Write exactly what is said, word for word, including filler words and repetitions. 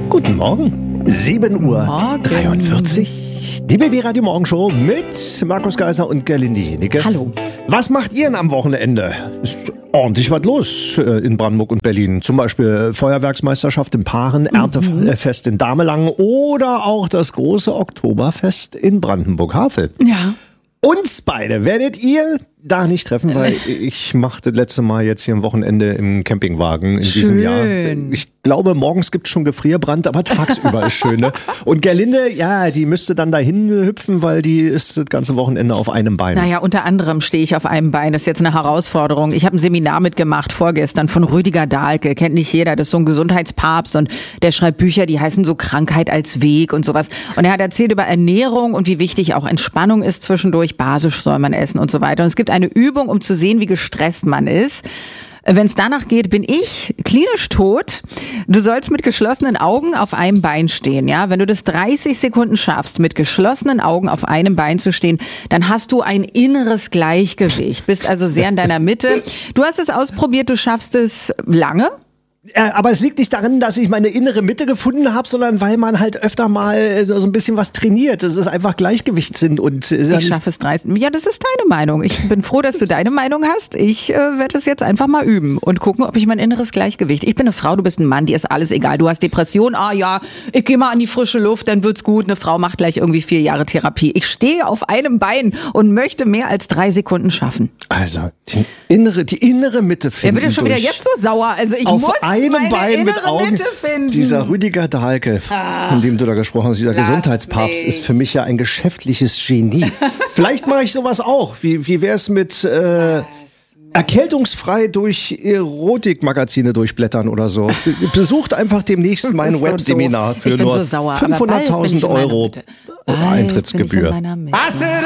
Guten Morgen. sieben Uhr dreiundvierzig. Die B B Radio Morgenshow mit Markus Geiser und Gerlinde Jenecke. Hallo. Was macht ihr denn am Wochenende? Ist ordentlich was los in Brandenburg und Berlin. Zum Beispiel Feuerwerksmeisterschaft in Paaren, mhm. Erntefest in Damelangen oder auch das große Oktoberfest in Brandenburg-Havel. Ja. Uns beide werdet ihr da nicht treffen, weil ich machte das letzte Mal jetzt hier am Wochenende im Campingwagen in Schön. diesem Jahr. Ich glaube, morgens gibt es schon Gefrierbrand, aber tagsüber ist schön. Ne? Und Gerlinde, ja, die müsste dann dahin hüpfen, weil die ist das ganze Wochenende auf einem Bein. Naja, unter anderem stehe ich auf einem Bein. Das ist jetzt eine Herausforderung. Ich habe ein Seminar mitgemacht vorgestern von Rüdiger Dahlke. Kennt nicht jeder. Das ist so ein Gesundheitspapst und der schreibt Bücher, die heißen so Krankheit als Weg und sowas. Und er hat erzählt über Ernährung und wie wichtig auch Entspannung ist zwischendurch. Basisch soll man essen und so weiter. Und es gibt eine Übung, um zu sehen, wie gestresst man ist. Wenn es danach geht, bin ich klinisch tot. Du sollst mit geschlossenen Augen auf einem Bein stehen, ja? Wenn du das dreißig Sekunden schaffst, mit geschlossenen Augen auf einem Bein zu stehen, dann hast du ein inneres Gleichgewicht. Bist also sehr in deiner Mitte. Du hast es ausprobiert, du schaffst es lange. Aber es liegt nicht darin, dass ich meine innere Mitte gefunden habe, sondern weil man halt öfter mal so ein bisschen was trainiert. Es ist einfach Gleichgewichtssinn. Und ich schaffe es dreißig. Ja, das ist deine Meinung. Ich bin froh, dass du deine Meinung hast. Ich äh, werde es jetzt einfach mal üben und gucken, ob ich mein inneres Gleichgewicht. Ich bin eine Frau, du bist ein Mann, dir ist alles egal. Du hast Depression, ah ja, ich gehe mal an die frische Luft, dann wird's gut. Eine Frau macht gleich irgendwie vier Jahre Therapie. Ich stehe auf einem Bein und möchte mehr als drei Sekunden schaffen. Also, die innere, die innere Mitte finden. Ja, bin ja schon wieder jetzt so sauer. Also ich auf muss einem meine Bein mit Augen. Mitte finden. Dieser Rüdiger Dahlke, Ach, von dem du da gesprochen hast, dieser lass Gesundheitspapst, mich. ist für mich ja ein geschäftliches Genie. Vielleicht mache ich sowas auch. Wie, wie wäre es mit äh, erkältungsfrei durch Erotikmagazine durchblattern oder so? Besucht einfach demnächst mein so Webseminar doof. für Ich bin nur so sauer, aber bald bin fünfhunderttausend ich in meiner Euro Mitte. Bald Eintrittsgebühr. bin ich in meiner Mitte.